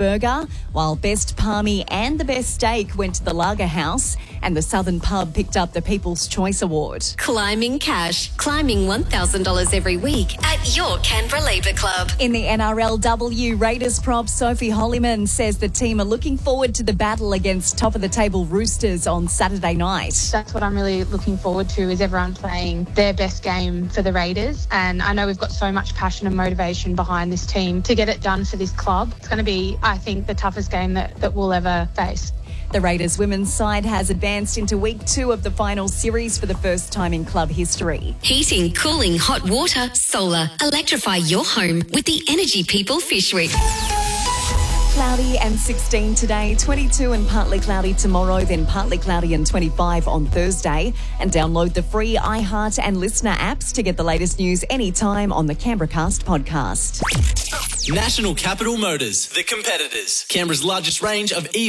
burger, while best palmy and the best steak went to the Lager House, and the Southern Pub picked up the People's Choice Award. Climbing cash. Climbing $1,000 every week at your Canberra Labour Club. In the NRLW, Raiders prop Sophie Holliman says the team are looking forward to the battle against top-of-the-table Roosters on Saturday night. That's what I'm really looking forward to, is everyone playing their best game for the Raiders. And I know we've got so much passion and motivation behind this team to get it done for this club. It's going to be, I think, the toughest game that we'll ever face. The Raiders women's side has advanced into week 2 of the final series for the first time in club history. Heating, cooling, hot water, solar. Electrify your home with the Energy People Fish Week. Cloudy and 16 today, 22 and partly cloudy tomorrow, then partly cloudy and 25 on Thursday. And download the free iHeart and Listener apps to get the latest news anytime on the Canberra Cast podcast. National Capital Motors, the competitors. Canberra's largest range of EV